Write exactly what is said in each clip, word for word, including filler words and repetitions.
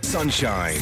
Sunshine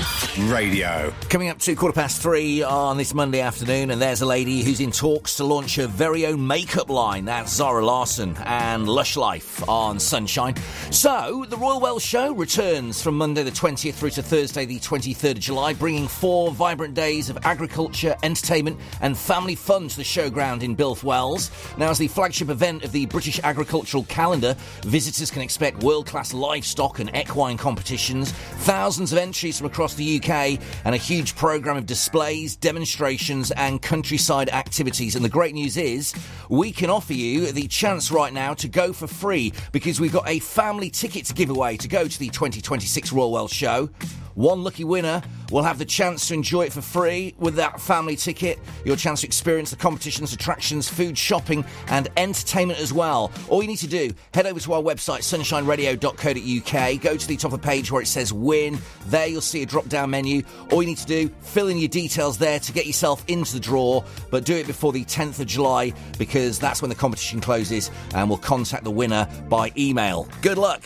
Radio. Coming up to quarter past three on this Monday afternoon, and there's a lady who's in talks to launch her very own makeup line. That's Zara Larsson and Lush Life on Sunshine. So, the Royal Welsh Show returns from Monday the twentieth through to Thursday the twenty-third of July, bringing four vibrant days of agriculture, entertainment and family fun to the showground in Bilth Wells. Now, as the flagship event of the British agricultural calendar, visitors can expect world-class livestock and equine competitions, thousands of entries from across the U K, and a huge programme of displays, demonstrations and countryside activities. And the great news is we can offer you the chance right now to go for free, because we've got a family ticket to give away to go to the twenty twenty-six Royal Welsh Show. One lucky winner will have the chance to enjoy it for free with that family ticket. Your chance to experience the competitions, attractions, food, shopping and entertainment as well. All you need to do, head over to our website, sunshine radio dot co dot uk. Go to the top of the page where it says win. There you'll see a drop-down menu. All you need to do, fill in your details there to get yourself into the draw. But do it before the tenth of July, because that's when the competition closes, and we'll contact the winner by email. Good luck.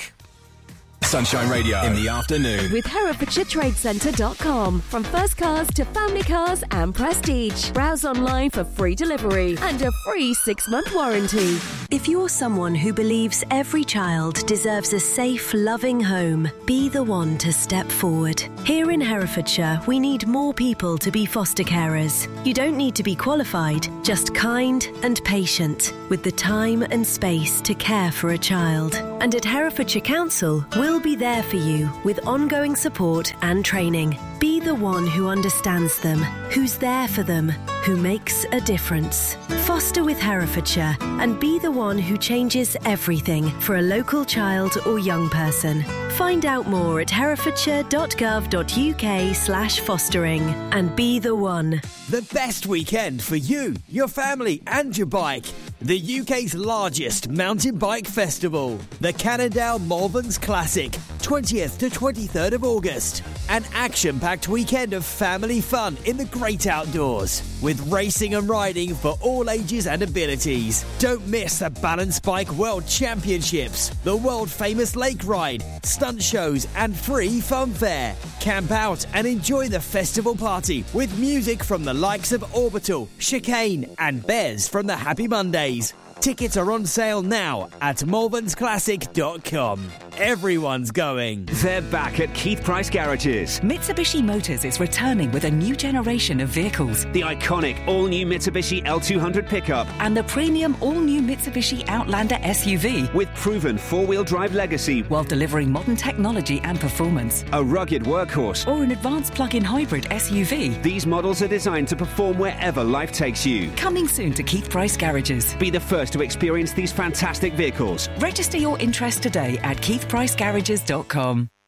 Sunshine Radio in the afternoon. With Herefordshire Trade Centre dot com. From first cars to family cars and prestige. Browse online for free delivery and a free six-month warranty. If you're someone who believes every child deserves a safe, loving home, be the one to step forward. Here in Herefordshire, we need more people to be foster carers. You don't need to be qualified, just kind and patient, with the time and space to care for a child. And at Herefordshire Council, we'll be there for you with ongoing support and training. Be the one who understands them, who's there for them, who makes a difference. Foster with Herefordshire and be the one who changes everything for a local child or young person. Find out more at herefordshire dot gov dot uk slash fostering and be the one. The best weekend for you, your family and your bike. The U K's largest mountain bike festival, the Cannondale Malverns Classic, twentieth to twenty-third of August. An action-packed weekend of family fun in the great outdoors, with racing and riding for all ages and abilities. Don't miss the Balance Bike World Championships, the world-famous lake ride, stunt shows and free fun fair. Camp out and enjoy the festival party with music from the likes of Orbital, Chicane and Bez from the Happy Mondays. Tickets are on sale now at malverns classic dot com. Everyone's going. They're back at Keith Price Garages. Mitsubishi Motors is returning with a new generation of vehicles. The iconic all-new Mitsubishi L two hundred pickup. And the premium all-new Mitsubishi Outlander S U V. With proven four-wheel drive legacy. While delivering modern technology and performance. A rugged workhorse. Or an advanced plug-in hybrid S U V. These models are designed to perform wherever life takes you. Coming soon to Keith Price Garages. Be the first to experience these fantastic vehicles. Register your interest today at keith price garages dot com.